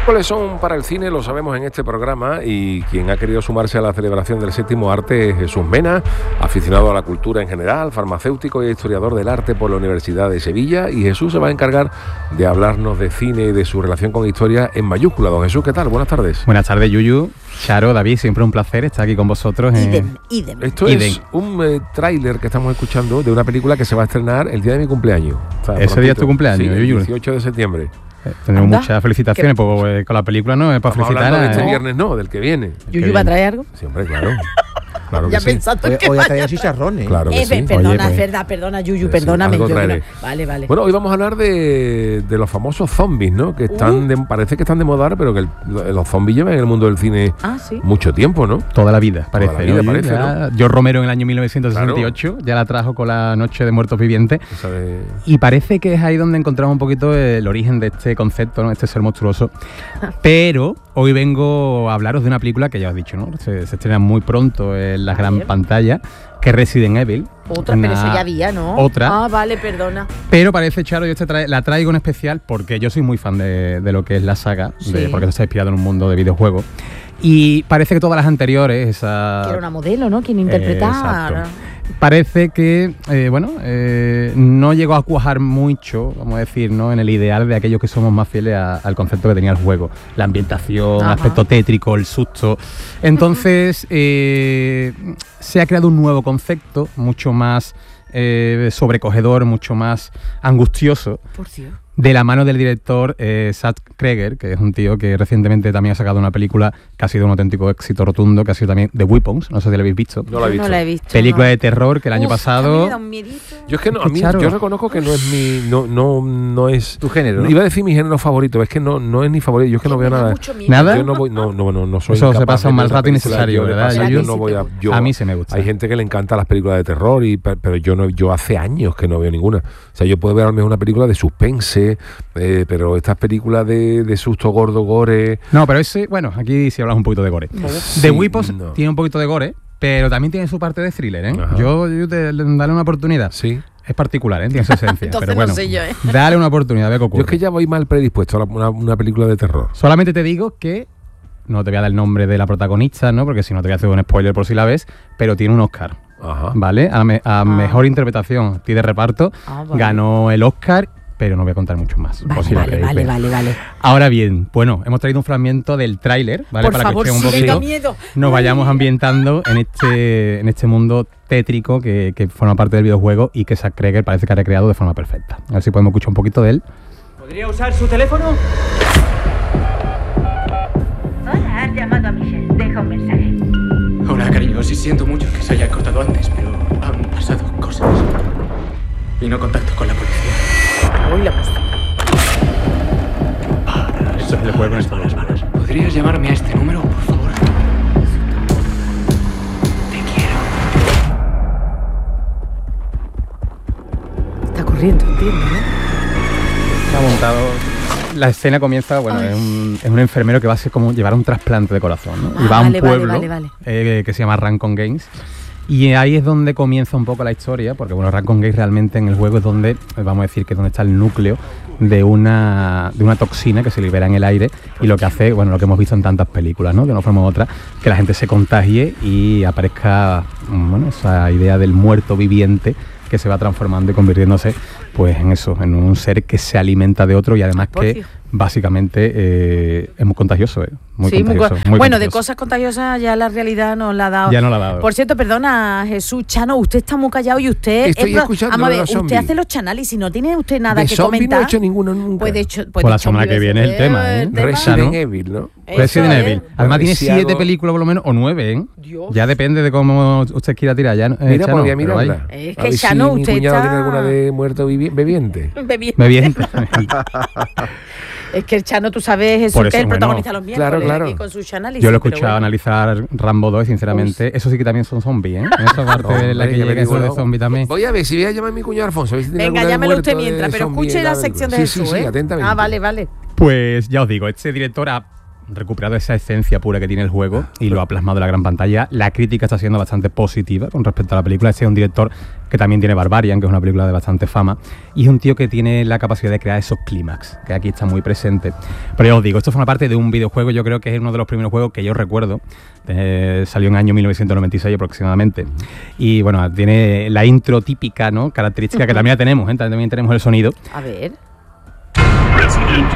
miércoles son para el cine, lo sabemos en este programa, y quien ha querido sumarse a la celebración del séptimo arte es Jesús Mena, aficionado a la cultura en general, farmacéutico y historiador del arte por la Universidad de Sevilla, y Jesús se va a encargar de hablarnos de cine y de su relación con historia en mayúscula. Don Jesús, ¿qué tal? Buenas tardes. Buenas tardes, Yuyu, Charo, David, siempre un placer estar aquí con vosotros. Idem. Esto es un tráiler que estamos escuchando de una película que se va a estrenar el día de mi cumpleaños. O sea, ese día es tu cumpleaños, sí, el Yuyu. 18 de septiembre. Tenemos muchas felicitaciones pues, con la película, ¿no? Para felicitar de este viernes, no, del que viene. ¿Yuyu va a traer algo? Siempre, claro. Claro ya que pensando sí. que Hoy ha traído chicharrones. Claro que sí. Perdona, Oye, pues, es verdad, perdona, Yuyu, sí, perdóname. algo Yo traeré. Vale. Bueno, hoy vamos a hablar de los famosos zombies, ¿no? Que están parece que están de moda, pero que los zombies llevan en el mundo del cine ¿sí? mucho tiempo, ¿no? Toda la vida, parece. Toda la vida, ¿no? parece, Ya, George Romero en el año 1968 ya la trajo con la Noche de Muertos Vivientes. Esa de... Y parece que es ahí donde encontramos un poquito el origen de este concepto, ¿no? Este ser monstruoso. Pero hoy vengo a hablaros de una película que ya os he dicho, ¿no? Se estrena muy pronto en la gran pantalla, que es Resident Evil. Otra, pero eso ya había, ¿no? Otra. Vale, perdona. Pero parece, Charo, yo la traigo en especial porque yo soy muy fan de lo que es la saga, porque está inspirado en un mundo de videojuegos. Y parece que todas las anteriores, esa... Que era una modelo, ¿no? Quien interpretaba. Exacto. Parece que, no llegó a cuajar mucho, vamos a decir, ¿no? En el ideal de aquellos que somos más fieles al concepto que tenía el juego. La ambientación, el aspecto tétrico, el susto. Entonces, se ha creado un nuevo concepto, mucho más sobrecogedor, mucho más angustioso. Por Dios. De la mano del director Zach Cregger, que es un tío que recientemente también ha sacado una película que ha sido un auténtico éxito rotundo, que ha sido también The Weapons, no sé si la habéis visto. No la he visto. No la he visto. Película de terror que el año pasado... Me da un miedito. Yo es que no, a mí, yo reconozco que no es mi... No es... Tu género, ¿no? Iba a decir mi género favorito, es que no es ni favorito, yo es que no veo nada. ¿Nada? Yo no voy, no soy Eso se incapaz pasa un de mal ver rato esa película. innecesario, ¿verdad? Yo no voy A mí se me gusta. Hay gente que le encanta las películas de terror, pero yo hace años que no veo ninguna. O sea, yo puedo ver al menos una película de suspense, pero estas películas de susto gordo, gore... No, pero bueno, aquí sí hablas un poquito de gore. Sí, The Weapons no. tiene un poquito de gore, pero también tiene su parte de thriller, ¿eh? Ajá. Yo dale una oportunidad. Sí. Es particular, ¿eh? Tiene su esencia. Entonces pero bueno, no sé yo, ¿eh? dale una oportunidad, ve qué ocurre. Yo es que ya voy mal predispuesto a una película de terror. Solamente te digo que no te voy a dar el nombre de la protagonista, ¿no? Porque si no te voy a hacer un spoiler por si la ves, pero tiene un Oscar. Ajá. ¿Vale? A mejor interpretación de reparto, Vale. ganó el Oscar, pero no voy a contar mucho más. por si la queréis ver. Vale. Ahora bien, bueno, hemos traído un fragmento del tráiler, ¿vale? Por Para favor, que escuchen un sí, me da poquito, miedo. nos vayamos ambientando en este mundo tétrico que forma parte del videojuego y que Zach Cregger parece que ha recreado de forma perfecta. A ver si podemos escuchar un poquito de él. ¿Podría usar su teléfono? Hola, has llamado a Michelle. Deja un mensaje. Hola, cariño. Sí, siento mucho que se haya cortado antes, pero han pasado cosas. Y no contacto con la policía. Uy, la música. Eso es el juego en Balas. ¿Podrías llamarme a este número, por favor? Te quiero. Está corriendo, entiendo, ¿no? Ha montado. La escena comienza, es un enfermero que va a ser como llevar un trasplante de corazón, ¿no? Y va a un pueblo vale. Que se llama Rancon Games. Y ahí es donde comienza un poco la historia, porque Rancon Games realmente en el juego es donde, vamos a decir, que es donde está el núcleo de una toxina que se libera en el aire y lo que hace, lo que hemos visto en tantas películas, ¿no? De una forma u otra, que la gente se contagie y aparezca, esa idea del muerto viviente que se va transformando y convirtiéndose en eso, en un ser que se alimenta de otro y además que básicamente es muy contagioso, muy contagioso. Muy bueno, contagioso. de cosas contagiosas ya la realidad nos la ha dado. Ya no la ha dado. Por cierto, perdona, Jesús Chano, usted está muy callado y usted... Estoy escuchando vamos a ver, los usted zombies. hace los chanálisis, no tiene usted nada De que zombie comentar. no he hecho ninguno nunca. Pues de hecho, Pues la semana que viene es el tema, ¿eh? Resident Evil, ¿no? Resident Evil. Además tiene Si 7 algo- películas por lo menos, o 9, ¿eh? Dios. Ya depende de cómo usted quiera tirar. Ya, Mira, Chano, podría pero vaya. mirarla. Es A que ver Chano, si mi usted cuñado está- tiene alguna de muerto bebiente. Bebiendo. Me bien. Es que el Chano, tú sabes, Jesús, Por que eso, es el bueno, protagonista los miércoles, claro. aquí con sus análisis. Yo lo he pero escuchado bueno. analizar Rambo 2 y sinceramente, eso sí que también son zombies, ¿eh? En esa parte en la que llega eso de zombie también. Voy a ver si voy a llamar a mi cuñado Alfonso. A ver si tiene Venga, alguna de llámelo usted muerto de mientras, pero zombie escuche en la algo. sección de Sí, Jesús, sí, ¿eh? atentamente. Ah, vale. Pues ya os digo, este director ha recuperado esa esencia pura que tiene el juego y lo ha plasmado en la gran pantalla. La crítica está siendo bastante positiva con respecto a la película. Este es un director que también tiene Barbarian, que es una película de bastante fama, y es un tío que tiene la capacidad de crear esos clímax, que aquí está muy presente. Pero ya os digo, esto forma parte de un videojuego, yo creo que es uno de los primeros juegos que yo recuerdo. Salió en el año 1996 aproximadamente. Y bueno, tiene la intro típica, ¿no? Característica que también la tenemos, ¿eh? También tenemos el sonido. A ver. Resident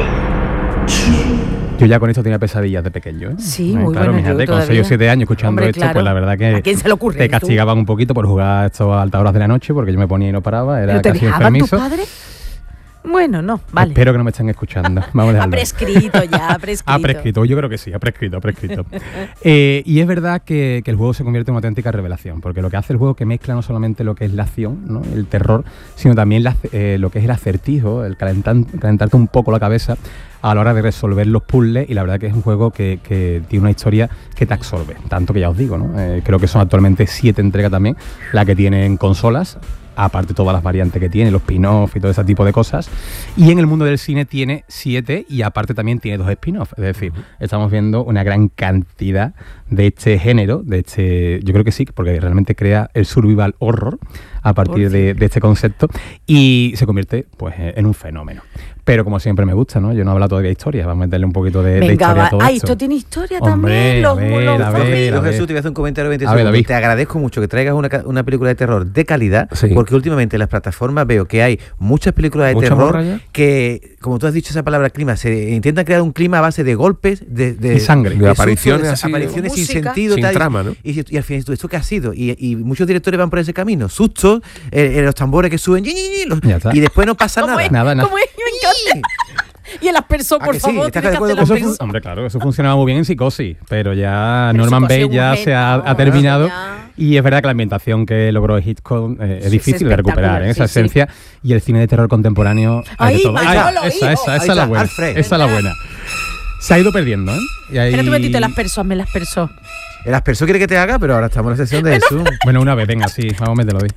Evil 2. Yo ya con esto tenía pesadillas de pequeño, ¿eh? Sí, Claro, muy bueno, imagínate, yo con 6 o 7 años escuchando Hombre, esto, claro. pues la verdad que ¿A quién se le ocurre? te castigaban un poquito por jugar esto a altas horas de la noche, porque yo me ponía y no paraba, era ¿Pero te casi dejaban tus enfermizo. padres? Bueno, no, vale. Espero que no me estén escuchando. Vamos a Ha dejarlo. prescrito ya, ha prescrito. Ha prescrito, yo creo que sí, ha prescrito. Y es verdad que el juego se convierte en una auténtica revelación, porque lo que hace el juego es que mezcla no solamente lo que es la acción, ¿no? El terror, sino también lo que es el acertijo, el calentarte un poco la cabeza a la hora de resolver los puzzles, y la verdad que es un juego que tiene una historia que te absorbe, tanto que ya os digo, ¿no? Creo que son actualmente 7 entregas también, la que tienen consolas, aparte todas las variantes que tiene, los spin-off y todo ese tipo de cosas. Y en el mundo del cine tiene 7 y aparte también tiene 2 spin-off. Es decir, estamos viendo una gran cantidad de este género, yo creo que sí, porque realmente crea el survival horror a partir de este concepto y se convierte pues en un fenómeno. Pero como siempre me gusta, ¿no? Yo no he hablado todavía de historia, vamos a meterle un poquito de Venga, historia va. a todo Ay, esto. esto tiene historia Hombre, también. a ver. Yo, Jesús, te voy a hacer un comentario de 20 A ver, segundos. David. Te agradezco mucho que traigas una película de terror de calidad, Sí. porque últimamente en las plataformas veo que hay muchas películas de ¿Mucha terror morra ya? que, como tú has dicho esa palabra clima, se intentan crear un clima a base de golpes, de Y sangre. De apariciones sustos, así, apariciones sin música. sentido, Sin tal, trama, ¿no? y al final, ¿esto qué ha sido? Y muchos directores van por ese camino, sustos, los tambores que suben, Ya está. y después no pasa ¿Cómo nada. es? Nada. ¿Cómo es? Me encanta. Y el aspersor, ¿A por que sí? favor. ¿Estás tiene de que acuerdo hacer con el eso? Hombre, claro, eso funcionaba muy bien en Psicosis, pero ya Pero Norman Psicosis Bates ya es un se ha momento, terminado ya. y es verdad que la ambientación que logró Hitchcock es Sí, difícil es de recuperar, espectacular, esa sí, sí. esencia, y el cine de terror contemporáneo hay de Ahí, todo. Manolo, Esa hijo. es la buena, Alfred. esa es la buena. Se ha ido perdiendo, ¿eh? Y ahí- Espérate un momentito, el aspersor, me el aspersor. El aspersor quiere que te haga, pero ahora estamos en la sesión de Jesús. Bueno, una vez, venga, sí, vamos a meterlo ahí.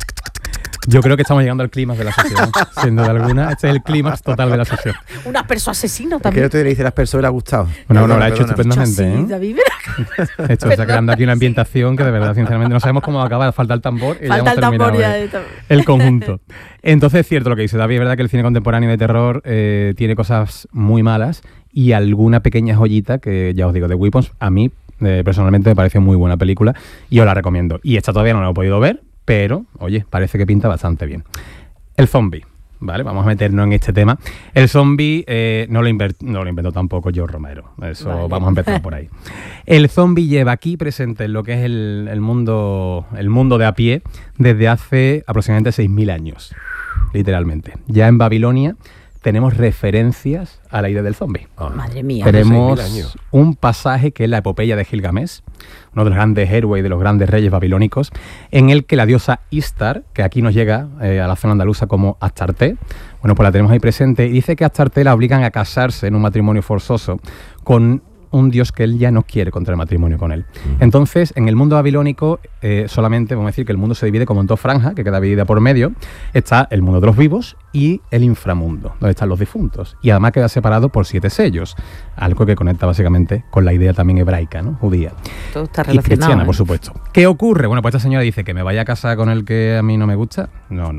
Yo creo que estamos llegando al clímax de la sesión, sin duda alguna. Este es el clímax total de la sesión. Un aspersor asesino Es que también. yo te dice el aspersor le ha gustado. Bueno, lo ha Perdona, hecho perdona. estupendamente, Así, ¿eh? David, verá. Esto está creando aquí una ambientación que de verdad, sinceramente, no sabemos cómo va a acabar. Falta el tambor y ya Falta hemos el tambor terminado ya. el conjunto. Entonces es cierto lo que dice David, es verdad que el cine contemporáneo de terror tiene cosas muy malas y alguna pequeña joyita que, ya os digo, The Weapons, a mí personalmente me pareció muy buena película y os la recomiendo. Y esta todavía no la he podido ver, pero, oye, parece que pinta bastante bien. El zombie. Vale, vamos a meternos en este tema. El zombie no lo inventó tampoco George Romero. Eso Vale. vamos a empezar por ahí. El zombie lleva aquí presente en lo que es el mundo de a pie desde hace aproximadamente 6.000 años, literalmente. Ya en Babilonia tenemos referencias a la idea del zombie. Madre mía. Tenemos 6.000 años. un pasaje que es la epopeya de Gilgamesh, uno de los grandes héroes y de los grandes reyes babilónicos, en el que la diosa Istar, que aquí nos llega a la zona andaluza como Astarte, bueno, pues la tenemos ahí presente, y dice que a Astarte la obligan a casarse en un matrimonio forzoso con un dios que él ya no quiere contraer matrimonio con él. Entonces, en el mundo babilónico, solamente vamos a decir que el mundo se divide como en 2 franjas, que queda dividida por medio. Está el mundo de los vivos y el inframundo, donde están los difuntos. Y además queda separado por 7 sellos, algo que conecta básicamente con la idea también hebraica, ¿no? Judía. Todo está Y relacionado. cristiana, por ¿eh? supuesto. ¿Qué ocurre? Bueno, pues esta señora dice que me vaya a casar con el que a mí no me gusta. No.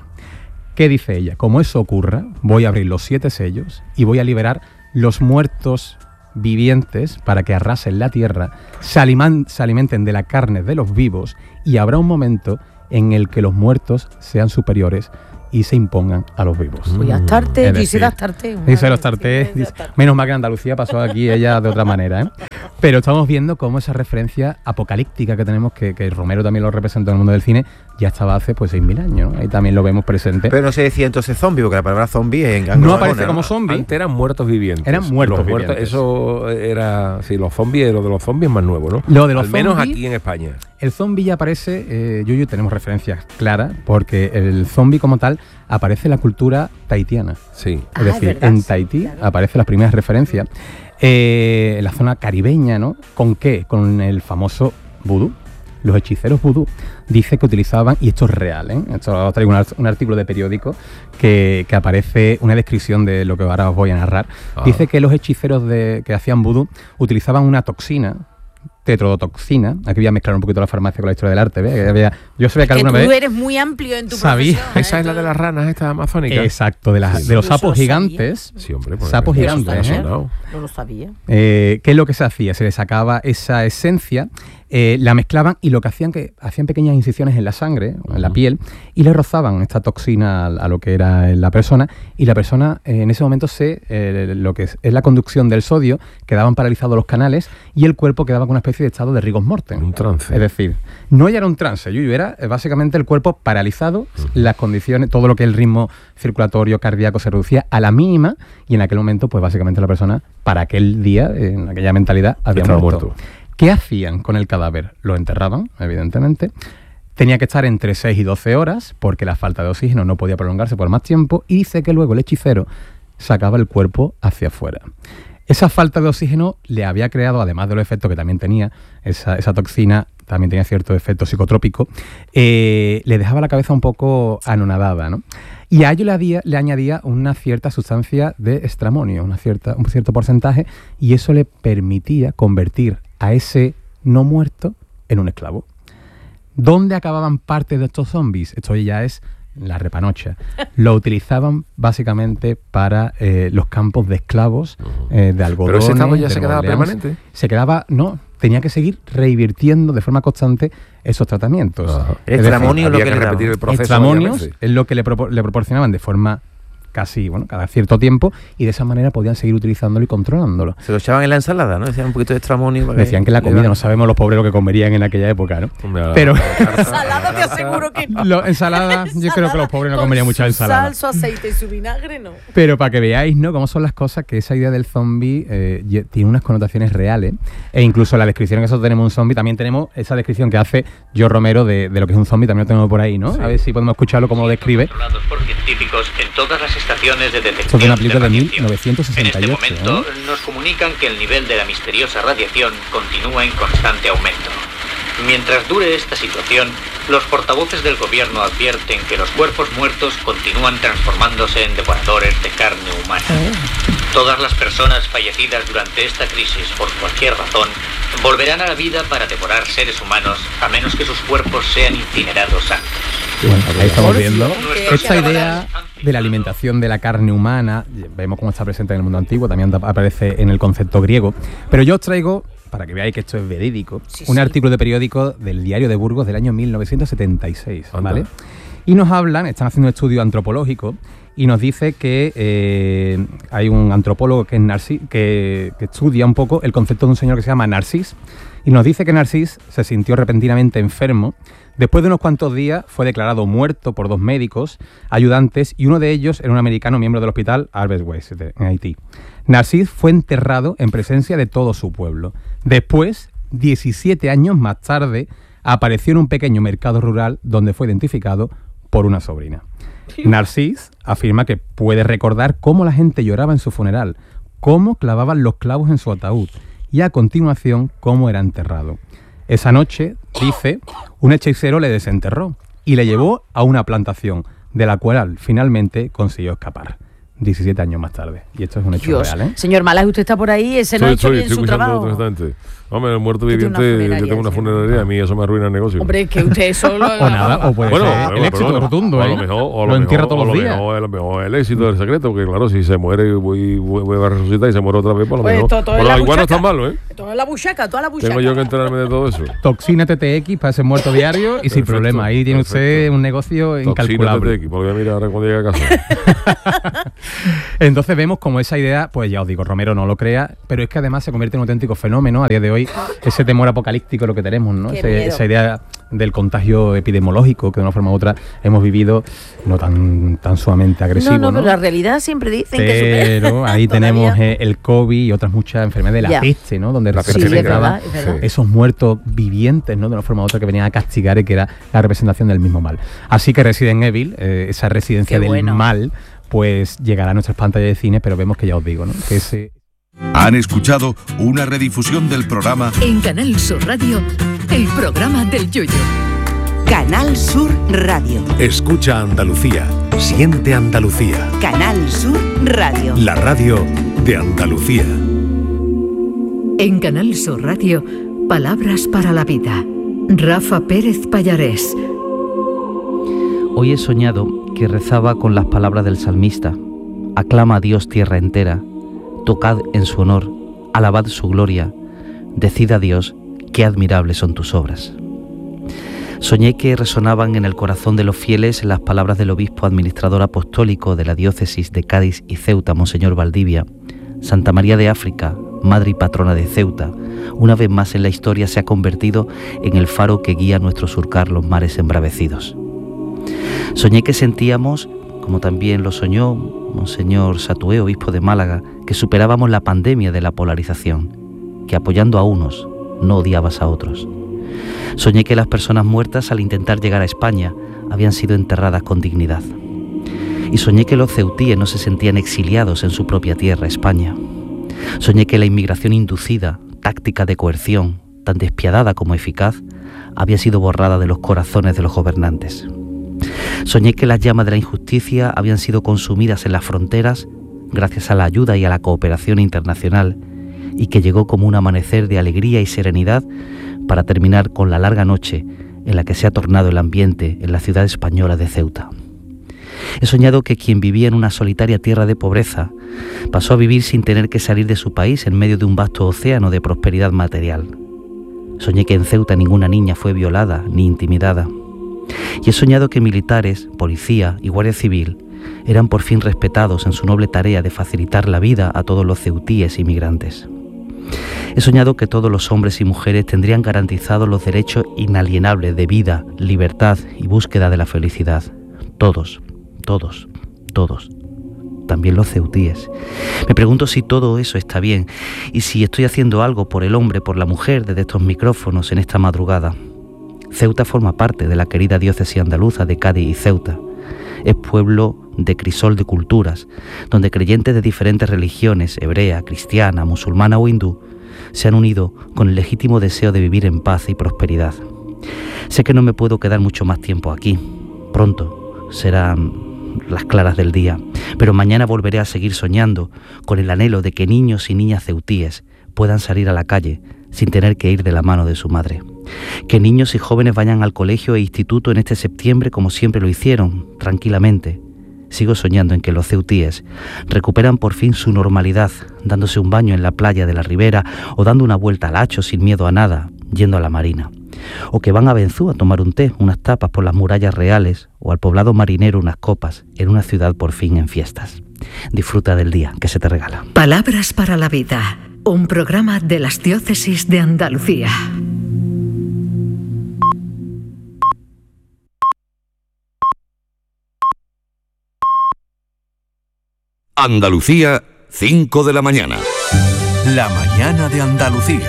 ¿Qué dice ella? Como eso ocurra, voy a abrir los 7 sellos y voy a liberar los muertos vivientes para que arrasen la tierra, se alimenten de la carne de los vivos, y habrá un momento en el que los muertos sean superiores y se impongan a los vivos. Voy a Astarte, Es quisiera decir, Astarte. Dice los Tartés, menos mal que en Andalucía pasó aquí ella de otra manera, ¿eh? Pero estamos viendo cómo esa referencia apocalíptica que tenemos, que Romero también lo representó en el mundo del cine, ya estaba hace pues 6.000 años, ¿no? Ahí también lo vemos presente. Pero no se decía entonces zombie, porque la palabra zombie es no anglosajona, aparece como zombie. Antes eran muertos vivientes. Eran muertos Los vivientes. Eso era, sí, los zombies, lo de los zombies es más nuevo, ¿no? Lo de los Al menos zombies- aquí en España. El zombie ya aparece, Yuyu, tenemos referencias claras, porque el zombie como tal aparece en la cultura tahitiana. Sí. Ah, Es decir, verdad, en sí, Tahití claro. aparecen las primeras referencias. En la zona caribeña, ¿no? ¿Con qué? Con el famoso vudú. Los hechiceros vudú dice que utilizaban, y esto es real, esto traigo un artículo de periódico que aparece una descripción de lo que ahora os voy a narrar. Dice que los hechiceros que hacían vudú utilizaban una toxina, tetrodotoxina. Aquí voy a mezclar un poquito la farmacia con la historia del arte, ¿ves? Yo sabía que alguna vez... Tú eres muy amplio en tu sabía. profesión. Esa es la de las ranas estas amazónicas. Exacto, de los sapos gigantes. Sí, hombre. Sapos gigantes, No lo sabía. ¿Qué es lo que se hacía? Se le sacaba esa esencia, la mezclaban y lo que hacían que hacían pequeñas incisiones en la sangre, en la piel, y le rozaban esta toxina a lo que era la persona, y la persona en ese momento lo que es la conducción del sodio, quedaban paralizados los canales y el cuerpo quedaba con una especie de estado de rigor mortem. Un trance. Es decir, no ya era un trance, Yuyu, era básicamente el cuerpo paralizado, las condiciones, todo lo que es el ritmo circulatorio, cardíaco se reducía a la mínima, y en aquel momento, pues básicamente la persona, para aquel día, en aquella mentalidad, había muerto. ¿Qué hacían con el cadáver? Lo enterraban, evidentemente. Tenía que estar entre 6 y 12 horas, porque la falta de oxígeno no podía prolongarse por más tiempo, y dice que luego el hechicero sacaba el cuerpo hacia afuera. Esa falta de oxígeno le había creado, además de los efectos que también tenía, esa toxina también tenía cierto efecto psicotrópico, le dejaba la cabeza un poco anonadada, ¿no? Y a ello le añadía una cierta sustancia de estramonio, un cierto porcentaje, y eso le permitía convertir a ese no muerto en un esclavo. ¿Dónde acababan parte de estos zombies? Esto ya es la repanocha. Lo utilizaban básicamente para los campos de esclavos de algodón. ¿Pero ese estado ya se quedaba permanente? Se quedaba, no, tenía que seguir revirtiendo de forma constante esos tratamientos. El estramonio es lo que le repetir el proceso. Extramonios es lo que le proporcionaban de forma casi, cada cierto tiempo, y de esa manera podían seguir utilizándolo y controlándolo. Se lo echaban en la ensalada, ¿no? Decían un poquito de estramonio. Decían que la comida, no sabemos los pobres lo que comerían en aquella época, ¿no? Pero Ensalada te aseguro que no. Ensalada, yo creo que los pobres no comerían mucha ensalada. Sal, su aceite y su vinagre, no. Pero para que veáis, ¿no?, cómo son las cosas, que esa idea del zombie tiene unas connotaciones reales, e incluso la descripción que nosotros tenemos un zombie, también tenemos esa descripción que hace George Romero de lo que es un zombie, también lo tenemos por ahí, ¿no? Sí. A ver si podemos escucharlo cómo lo describe. Por científicos en todas las estaciones de detección. Esto es una película de radiación. 1968. En este momento nos comunican que el nivel de la misteriosa radiación continúa en constante aumento. Mientras dure esta situación, los portavoces del gobierno advierten que los cuerpos muertos continúan transformándose en devoradores de carne humana. Todas las personas fallecidas durante esta crisis, por cualquier razón, volverán a la vida para devorar seres humanos, a menos que sus cuerpos sean incinerados antes. Bueno, ahí estamos viendo esta idea de la alimentación de la carne humana. Vemos cómo está presente en el mundo antiguo, también aparece en el concepto griego. Pero yo os traigo, para que veáis que esto es verídico, un artículo de periódico del Diario de Burgos del año 1976, ¿vale? Y nos hablan, están haciendo un estudio antropológico, y nos dice que hay un antropólogo que estudia un poco el concepto de un señor que se llama Narcís, y nos dice que Narcís se sintió repentinamente enfermo. Después de unos cuantos días fue declarado muerto por 2 médicos ayudantes, y uno de ellos era un americano miembro del hospital Albert Weiss en Haití. Narcís fue enterrado en presencia de todo su pueblo. Después, 17 años más tarde, apareció en un pequeño mercado rural donde fue identificado por una sobrina. Narcís afirma que puede recordar cómo la gente lloraba en su funeral, cómo clavaban los clavos en su ataúd y a continuación cómo era enterrado. Esa noche, dice, un hechicero le desenterró y le llevó a una plantación, de la cual finalmente consiguió escapar. 17 años más tarde. Y esto es un hecho real, ¿eh? Señor Malas, usted está por ahí, ese no ha hecho bien su trabajo. Hombre, el muerto viviente, yo tengo una funeraria, a mí eso me arruina el negocio. Hombre, es que usted solo... o nada, o puede ser el éxito rotundo, ¿eh? Lo entierra todos los días. A lo mejor el éxito del secreto, porque claro, si se muere y vuelve a resucitar y se muere otra vez, por lo mejor. Bueno, igual no es tan malo, ¿eh? Toda la buchaca. Tengo yo que enterarme de todo eso. Toxina TTX para ese muerto diario y sin problema. Ahí tiene usted un negocio incalculable. Toxina TTX, porque voy a mirar ahora cuando llegue a casa. Entonces vemos como esa idea, pues ya os digo, Romero no lo crea, pero es que además se convierte en un auténtico fenómeno a día de hoy, ese temor apocalíptico lo que tenemos, ¿no? Esa idea del contagio epidemiológico que de una forma u otra hemos vivido, no tan sumamente agresivo, ¿no? Pero la realidad siempre dicen que pero ahí tenemos el COVID y otras muchas enfermedades, la peste, ¿no? Donde representaba esos muertos vivientes, ¿no? De una forma u otra que venían a castigar y que era la representación del mismo mal. Así que Resident Evil, esa residencia del mal, pues llegará a nuestras pantallas de cine, pero vemos que ya os digo, ¿no? Que Han escuchado una redifusión del programa en Canal Sur Radio el programa del Yoyo. Canal Sur Radio. Escucha Andalucía. Siente Andalucía. Canal Sur Radio. La radio de Andalucía. En Canal Sur Radio, Palabras para la Vida. Rafa Pérez Pallarés. Hoy he soñado que rezaba con las palabras del salmista. Aclama a Dios tierra entera, tocad en su honor, alabad su gloria, decid a Dios qué admirables son tus obras. Soñé que resonaban en el corazón de los fieles las palabras del obispo administrador apostólico de la diócesis de Cádiz y Ceuta, Monseñor Valdivia. Santa María de África, madre y patrona de Ceuta, una vez más en la historia se ha convertido en el faro que guía a nuestro surcar los mares embravecidos. Soñé que sentíamos, como también lo soñó Monseñor Satué, obispo de Málaga, que superábamos la pandemia de la polarización, que apoyando a unos no odiabas a otros. Soñé que las personas muertas al intentar llegar a España habían sido enterradas con dignidad. Y soñé que los ceutíes no se sentían exiliados en su propia tierra, España. Soñé que la inmigración inducida, táctica de coerción, tan despiadada como eficaz, había sido borrada de los corazones de los gobernantes. Soñé que las llamas de la injusticia habían sido consumidas en las fronteras gracias a la ayuda y a la cooperación internacional, y que llegó como un amanecer de alegría y serenidad para terminar con la larga noche en la que se ha tornado el ambiente en la ciudad española de Ceuta. He soñado que quien vivía en una solitaria tierra de pobreza pasó a vivir sin tener que salir de su país en medio de un vasto océano de prosperidad material. Soñé que en Ceuta ninguna niña fue violada ni intimidada. Y he soñado que militares, policía y guardia civil eran por fin respetados en su noble tarea de facilitar la vida a todos los ceutíes inmigrantes. He soñado que todos los hombres y mujeres tendrían garantizados los derechos inalienables de vida, libertad y búsqueda de la felicidad. Todos, todos, todos. También los ceutíes. Me pregunto si todo eso está bien y si estoy haciendo algo por el hombre, por la mujer desde estos micrófonos en esta madrugada. Ceuta forma parte de la querida diócesis andaluza de Cádiz y Ceuta. Es pueblo de crisol de culturas, donde creyentes de diferentes religiones, hebrea, cristiana, musulmana o hindú, se han unido con el legítimo deseo de vivir en paz y prosperidad. Sé que no me puedo quedar mucho más tiempo aquí. Pronto serán las claras del día, pero mañana volveré a seguir soñando con el anhelo de que niños y niñas ceutíes puedan salir a la calle sin tener que ir de la mano de su madre. Que niños y jóvenes vayan al colegio e instituto en este septiembre como siempre lo hicieron, tranquilamente. Sigo soñando en que los ceutíes recuperan por fin su normalidad, dándose un baño en la playa de la Ribera o dando una vuelta al Hacho sin miedo a nada, yendo a la marina. O que van a Benzú a tomar un té, unas tapas por las murallas reales, o al poblado marinero unas copas, en una ciudad por fin en fiestas. Disfruta del día que se te regala. Palabras para la Vida, un programa de las diócesis de Andalucía. Andalucía, 5 de la mañana. La mañana de Andalucía.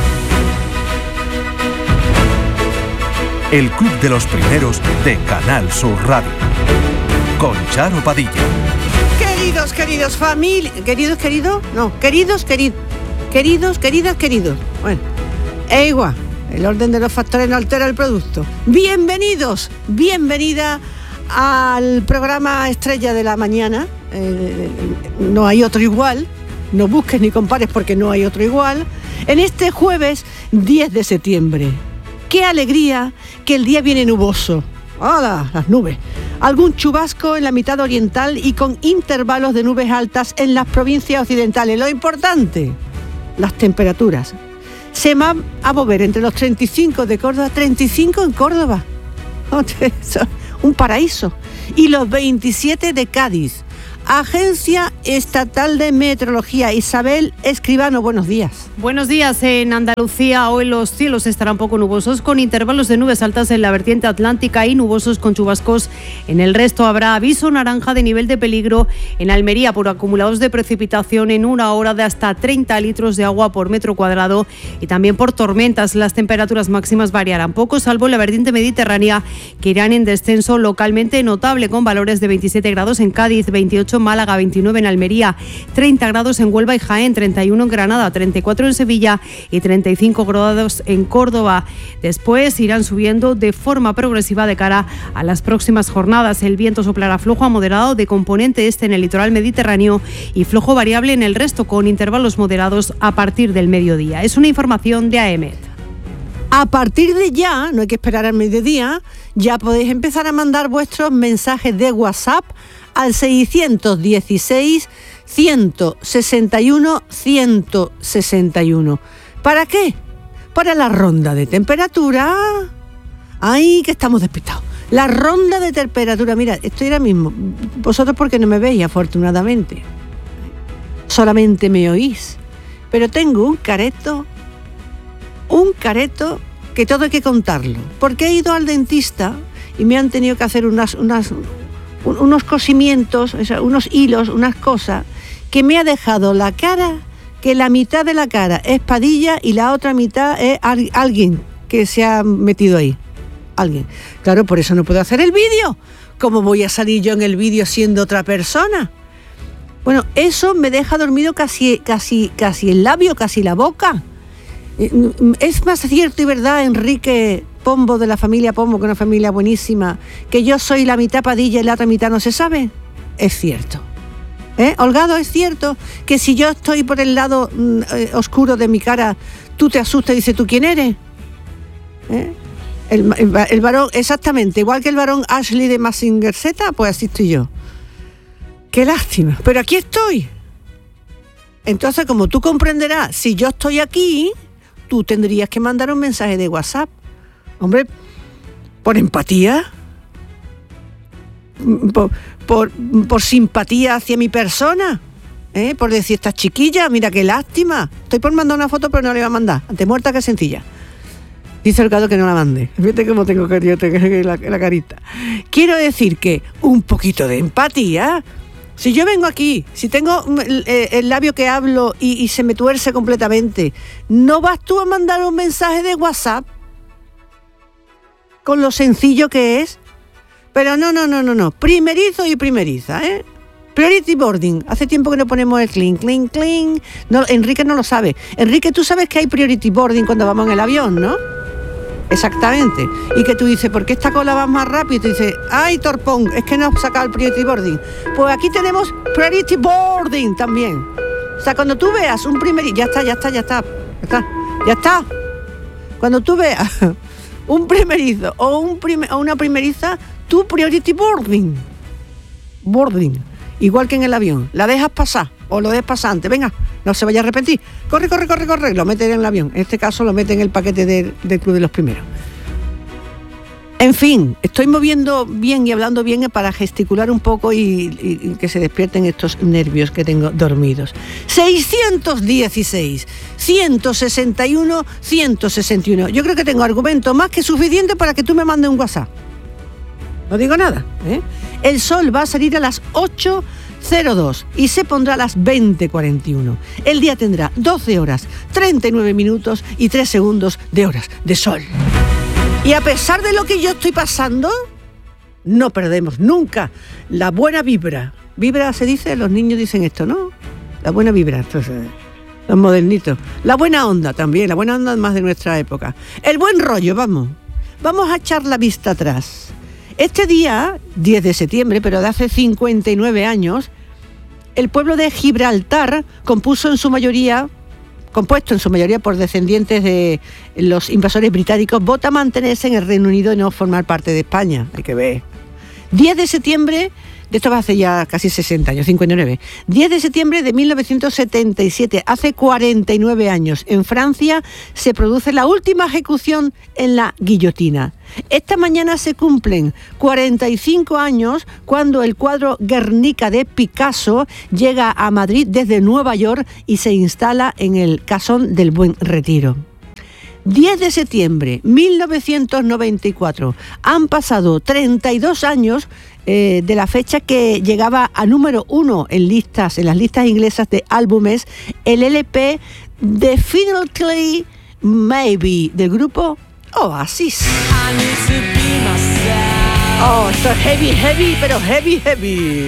El club de los primeros de Canal Sur Radio. Con Charo Padilla. Queridos familia, queridos, queridas. Bueno, es igual, el orden de los factores no altera el producto. Bienvenidos, bienvenida al programa estrella de la mañana. No hay otro igual, no busques ni compares porque no hay otro igual. En este jueves 10 de septiembre. ¡Qué alegría que el día viene nuboso! ¡Hala, las nubes! Algún chubasco en la mitad oriental y con intervalos de nubes altas en las provincias occidentales. Lo importante, las temperaturas. Se van a mover entre los 35 de Córdoba, 35 en Córdoba. Un paraíso. Y los 27 de Cádiz. Agencia Estatal de Meteorología. Isabel Escribano, buenos días. Buenos días. En Andalucía hoy los cielos estarán poco nubosos con intervalos de nubes altas en la vertiente atlántica y nubosos con chubascos. En el resto habrá aviso naranja de nivel de peligro en Almería por acumulados de precipitación en una hora de hasta 30 litros de agua por metro cuadrado y también por tormentas. Las temperaturas máximas variarán poco, salvo en la vertiente mediterránea, que irán en descenso localmente notable con valores de 27 grados en Cádiz, 28 28 en Málaga, 29 en Almería, 30 grados en Huelva y Jaén, 31 en Granada, 34 en Sevilla y 35 grados en Córdoba. Después irán subiendo de forma progresiva de cara a las próximas jornadas. El viento soplará flojo a moderado de componente este en el litoral mediterráneo y flojo variable en el resto, con intervalos moderados a partir del mediodía. Es una información de AEMET. A partir de ya, no hay que esperar al mediodía, ya podéis empezar a mandar vuestros mensajes de WhatsApp al 616 161 161. ¿Para qué? Para la ronda de temperatura. ¡Ay, que estamos despistados! La ronda de temperatura, mira, estoy ahora mismo, vosotros porque no me veis afortunadamente, solamente me oís, pero tengo un careto que todo hay que contarlo, porque he ido al dentista y me han tenido que hacer unos cosimientos, unos hilos, unas cosas, que me ha dejado la cara, que la mitad de la cara es Padilla y la otra mitad es alguien que se ha metido ahí. Alguien. Claro, por eso no puedo hacer el vídeo. ¿Cómo voy a salir yo en el vídeo siendo otra persona? Bueno, eso me deja dormido casi el labio, casi la boca. Es más cierto y verdad, Enrique Pombo, de la familia Pombo, que es una familia buenísima, que yo soy la mitad Padilla y la otra mitad no se sabe. Es cierto. Holgado, es cierto que si yo estoy por el lado oscuro de mi cara, tú te asustas y dices, ¿tú quién eres? El varón, exactamente, igual que el varón Ashley de Mazinger Z, pues así estoy yo. Qué lástima, pero aquí estoy. Entonces, como tú comprenderás, si yo estoy aquí, tú tendrías que mandar un mensaje de WhatsApp. Hombre, por empatía, por simpatía hacia mi persona, por decir, esta chiquilla, mira qué lástima. Estoy por mandar una foto, pero no le voy a mandar. Antes muerta que sencilla. Dice el gato que no la mande. Fíjate cómo tengo la carita. Quiero decir que un poquito de empatía. Si yo vengo aquí, si tengo el labio que hablo y se me tuerce completamente, ¿no vas tú a mandar un mensaje de WhatsApp? Con lo sencillo que es. Pero no. Primerizo y primeriza, Priority boarding. Hace tiempo que no ponemos el clink. No, Enrique no lo sabe. Enrique, tú sabes que hay priority boarding cuando vamos en el avión, ¿no? Exactamente. Y que tú dices, ¿por qué esta cola va más rápido? Y tú dices, ¡ay, torpón! Es que no has sacado el priority boarding. Pues aquí tenemos priority boarding también. O sea, cuando tú veas un primerito... Ya está. Cuando tú veas un primerizo o una primeriza, tú priority boarding. Igual que en el avión. La dejas pasar o lo dejas pasar antes. Venga, no se vaya a arrepentir. Corre. Lo mete en el avión. En este caso lo mete en el paquete del Club de los Primeros. En fin, estoy moviendo bien y hablando bien para gesticular un poco y que se despierten estos nervios que tengo dormidos. 616, 161, 161. Yo creo que tengo argumento más que suficiente para que tú me mandes un WhatsApp. No digo nada, El sol va a salir a las 8:02 y se pondrá a las 20:41. El día tendrá 12 horas, 39 minutos y 3 segundos de horas de sol. Y a pesar de lo que yo estoy pasando, no perdemos nunca la buena vibra. Vibra se dice, los niños dicen esto, ¿no? La buena vibra, entonces, los modernitos. La buena onda también, la buena onda más de nuestra época. El buen rollo, vamos a echar la vista atrás. Este día, 10 de septiembre, pero de hace 59 años, el pueblo de Gibraltar, compuesto en su mayoría por descendientes de los invasores británicos, vota mantenerse en el Reino Unido y no formar parte de España. Hay que ver. 10 de septiembre, de esto va hace ya casi 60 años, 59. 10 de septiembre de 1977, hace 49 años, en Francia se produce la última ejecución en la guillotina. Esta mañana se cumplen 45 años cuando el cuadro Guernica de Picasso llega a Madrid desde Nueva York y se instala en el Casón del Buen Retiro. 10 de septiembre 1994. Han pasado 32 años de la fecha que llegaba a número 1 en las listas inglesas de álbumes, el LP Definitely Maybe del grupo Oasis. Oh, esto es heavy, pero heavy.